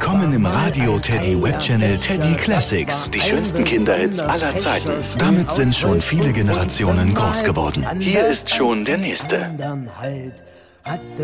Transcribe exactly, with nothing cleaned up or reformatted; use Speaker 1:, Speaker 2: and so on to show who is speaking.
Speaker 1: Willkommen im Radio Teddy Webchannel Teddy Classics. Die schönsten Kinderhits aller Zeiten. Damit sind schon viele Generationen groß geworden. Hier ist schon der nächste.